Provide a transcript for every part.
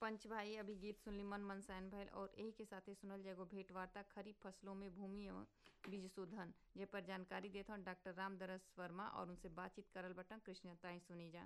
पंच भाई अभी गीत सुनली मन मनसायन भइल और यही के साथे सुनल जाएगो भेंट वार्ता खरीफ फसलों में भूमि एवं बीज शोधन जे पर जानकारी देते हन डॉक्टर रामदरस वर्मा और उनसे बातचीत करल बटन कृष्ण ताई सुनी जा।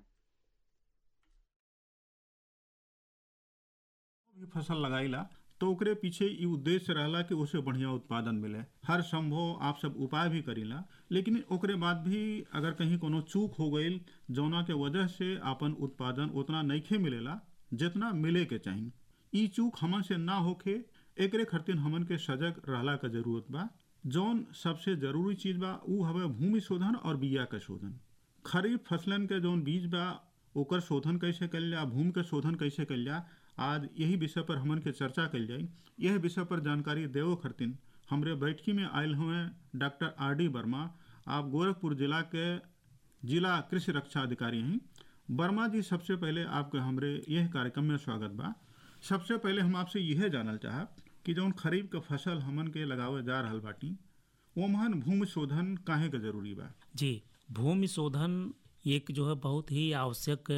भी फसल लगाईला तो ओकरे पीछे ई उद्देश्य रहला कि उसे बढ़िया उत्पादन मिले। हर संभव आप सब उपाय भी करीला, लेकिन ओकरे बाद भी अगर कहीं कोनो चूक हो गईल जौना के वजह से आपन उत्पादन उतना नइखे मिलेला जितना मिले के चाहिए, ई चूक हमन से ना होखे एकरे खातिर हमन के सजग रहला का जरूरत बा। जौन सबसे जरूरी चीज बा ऊ हवे भूमि शोधन और बिया के शोधन। खरीफ फसलन के जौन बीज बा ओकर शोधन कैसे कइल जा, भूमि के शोधन कैसे कइल जा, आज यही विषय पर हमन के चर्चा कइल जाई। यह विषय पर जानकारी देवो खातिर हमरे बैठकी में आयल हुए डॉक्टर RD वर्मा। आप गोरखपुर जिला के जिला कृषि रक्षा अधिकारी हैं। वर्मा जी, सबसे पहले आपके हमरे यह कार्यक्रम में स्वागत बा। सबसे पहले हम आपसे यह जानल चाहब कि जौन खरीफ के फसल हमन के लगावे जा रहल बाटी ओमहन भूमि शोधन काहे के जरूरी बा? जी, भूमि शोधन एक जो है बहुत ही आवश्यक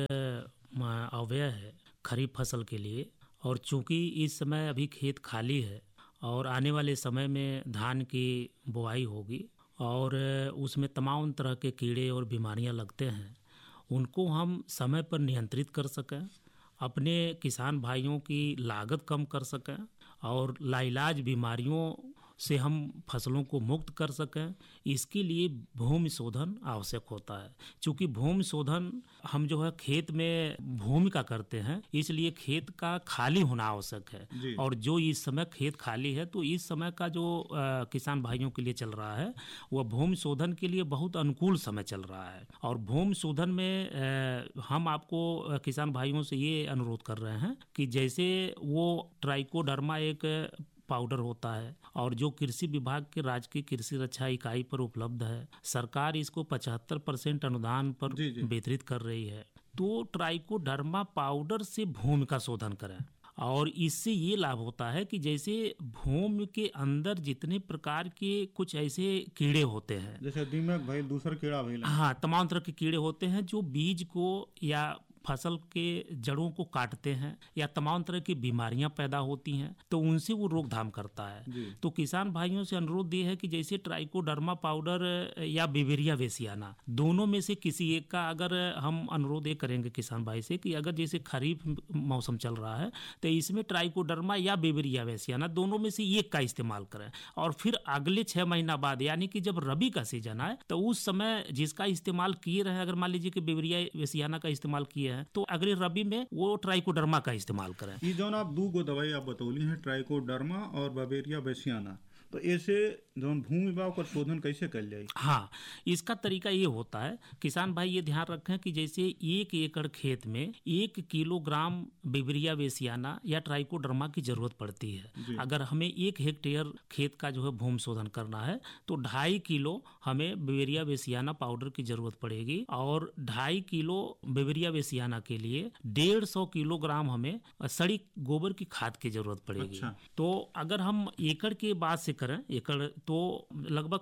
अवयव है खरीफ फसल के लिए। और चूंकि इस समय अभी खेत खाली है और आने वाले समय में धान की बुआई होगी और उसमें तमाम तरह के कीड़े और बीमारियां लगते हैं, उनको हम समय पर नियंत्रित कर सकें, अपने किसान भाइयों की लागत कम कर सकें और लाइलाज बीमारियों से हम फसलों को मुक्त कर सकें, इसके लिए भूमि शोधन आवश्यक होता है। क्योंकि भूमि शोधन हम जो है खेत में भूमि का करते हैं, इसलिए खेत का खाली होना आवश्यक है। और जो इस समय खेत खाली है तो इस समय का जो किसान भाइयों के लिए चल रहा है वह भूमि शोधन के लिए बहुत अनुकूल समय चल रहा है। और भूमि शोधन में हम आपको किसान भाइयों से ये अनुरोध कर रहे हैं कि जैसे वो ट्राइकोडर्मा एक पाउडर होता है और जो कृषि विभाग के राजकीय कृषि रक्षा इकाई पर उपलब्ध है, सरकार इसको 75% अनुदान पर वितरित कर रही है। तो ट्राइकोडर्मा पाउडर से भूमि का शोधन करें और इससे ये लाभ होता है कि जैसे भूमि के अंदर जितने प्रकार के कुछ ऐसे कीड़े होते हैं, जैसे दीमक भाई, दूसरा कीड़ा भाई, हाँ, तमाम तरह के कीड़े होते हैं जो बीज को या फसल के जड़ों को काटते हैं या तमाम तरह की बीमारियां पैदा होती हैं, तो उनसे वो रोकथाम करता है। तो किसान भाइयों से अनुरोध ये है कि जैसे ट्राइकोडर्मा पाउडर या बिवेरिया बेसियाना, दोनों में से किसी एक का अगर हम अनुरोध ये करेंगे किसान भाई से कि अगर जैसे खरीफ मौसम चल रहा है तो इसमें ट्राइकोडर्मा या बिवेरिया बेसियाना दोनों में से एक का इस्तेमाल करें और फिर अगले 6 महीना बाद यानी कि जब रबी का सीजन आए तो उस समय जिसका इस्तेमाल किए रहे, अगर मान लीजिए कि बिवेरिया बेसियाना का इस्तेमाल किए हैं तो अगले रबी में वो ट्राइकोडर्मा का इस्तेमाल करें। ये जो आप दो गो दवाई आप बतौली हैं, ट्राइकोडर्मा और बिवेरिया बेसियाना, तो ऐसे जौन भूमि बा ओकर शोधन कैसे कल जाए? हाँ, इसका तरीका ये होता है, किसान भाई ये ध्यान रखें कि जैसे 1 एकड़ खेत में 1 किलोग्राम बिवेरिया बेसियाना या ट्राइकोडर्मा की जरूरत पड़ती है। अगर हमें 1 हेक्टेयर खेत का जो है भूमि शोधन करना है तो 2.5 किलो हमें बिवेरिया बेसियाना पाउडर की जरूरत पड़ेगी और 2.5 किलो बिवेरिया बेसियाना के लिए 150 किलोग्राम हमें सड़ी गोबर की खाद की जरूरत पड़ेगी। तो अगर हम एकड़ के बाद से करें एकड़ तो लगभग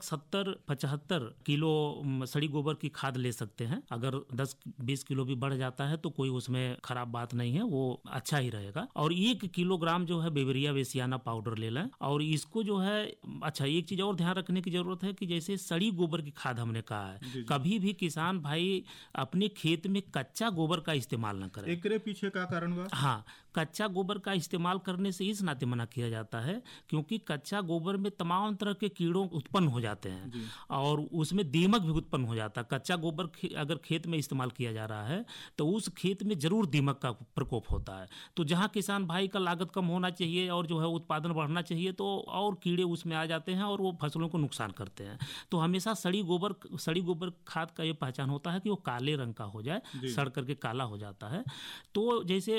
70-75 किलो सड़ी गोबर की खाद ले सकते हैं। अगर 10-20 किलो भी बढ़ जाता है तो कोई उसमें खराब बात नहीं है, वो अच्छा ही रहेगा। और 1 किलोग्राम जो है बिवेरिया बेसियाना पाउडर ले लें और इसको जो है, अच्छा एक चीज और ध्यान रखने की जरूरत है कि जैसे सड़ी गोबर की खाद हमने कहा है, कभी भी किसान भाई अपने खेत में कच्चा गोबर का इस्तेमाल न करें। एकरे पीछे का कारण बा? हाँ, कच्चा गोबर का इस्तेमाल करने से इस नाते मना किया जाता है क्योंकि कच्चा गोबर में तमाम तरह के कीड़ों उत्पन्न हो जाते हैं और उसमें दीमक भी उत्पन्न हो जाता है। कच्चा गोबर अगर खेत में इस्तेमाल किया जा रहा है तो उस खेत में जरूर दीमक का प्रकोप होता है। तो जहां किसान भाई का लागत कम होना चाहिए और जो है उत्पादन बढ़ना चाहिए तो और कीड़े उसमें आ जाते हैं और वो फसलों को नुकसान करते हैं। तो हमेशा सड़ी गोबर खाद का ये पहचान होता है कि वो काले रंग का हो जाए, सड़ करके काला हो जाता है। तो जैसे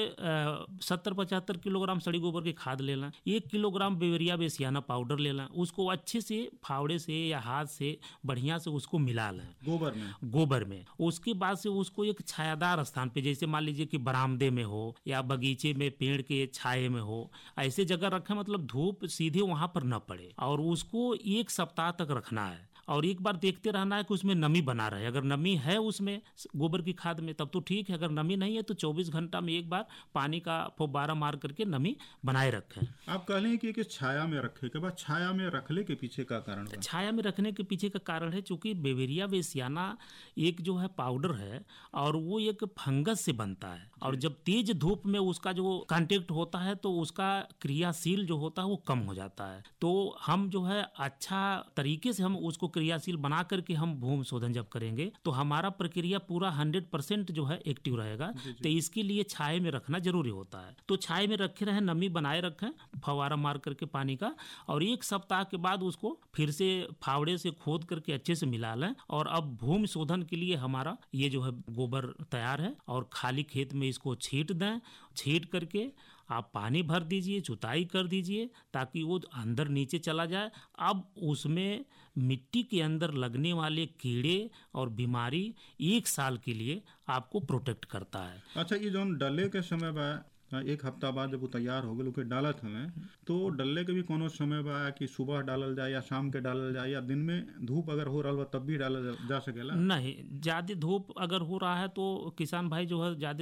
70-75 किलोग्राम सड़ी गोबर की खाद ले लें, 1 किलोग्राम बिवेरिया बेसियाना पाउडर ले लें, उसको अच्छे से फावड़े से या हाथ से बढ़िया से उसको मिला लें गोबर में। उसके बाद से उसको एक छायादार स्थान पे, जैसे मान लीजिए कि बरामदे में हो या बगीचे में पेड़ के छाये में हो, ऐसे जगह रखें, मतलब धूप सीधे वहां पर न पड़े और उसको 1 सप्ताह तक रखना है। और एक बार देखते रहना है कि उसमें नमी बना रहे। अगर नमी है उसमें गोबर की खाद में तब तो ठीक है, अगर नमी नहीं है तो 24 घंटा में एक बार पानी का फुब्बारा मार करके नमी बनाए रखें। आप कह रहे हैं कि छाया में रखे के बाद, छाया में रखले के पीछे का कारण बा? छाया में रखने के पीछे का कारण है चूंकि बेवेरिया बेसियाना एक जो है पाउडर है और वो एक फंगस से बनता है, और जब तेज धूप में उसका जो कांटेक्ट होता है तो उसका क्रियाशील जो होता है वो कम हो जाता है। तो हम जो है अच्छा तरीके से हम उसको क्रियाशील बना करके हम भूमि शोधन जब करेंगे तो हमारा प्रक्रिया पूरा 100% जो है एक्टिव रहेगा। तो इसके लिए छाये में रखना जरूरी होता है। तो छाये में रखे रहें, नमी बनाए रखें फवारा मार करके पानी का, और 1 सप्ताह के बाद उसको फिर से फावड़े से खोद करके अच्छे से मिला लें। और अब भूमि शोधन के लिए हमारा ये जो है गोबर तैयार है, और खाली खेत में इसको छींट दें। छींट करके आप पानी भर दीजिए, जुताई कर दीजिए ताकि वो अंदर नीचे चला जाए। अब उसमें मिट्टी के अंदर लगने वाले कीड़े और बीमारी 1 साल के लिए आपको प्रोटेक्ट करता है। अच्छा, ये जो डले के समय बा 1 हफ्ता बाद जब वो तैयार हो गए डालत हमें, तो डलने के भी कोनो समय बा कि सुबह डालल जाए या शाम के डालल जाए, या दिन में धूप अगर हो रहा हो तब भी डालल जा सकेला? नहीं, ज्यादा धूप अगर हो रहा है तो किसान भाई जो है ज्यादा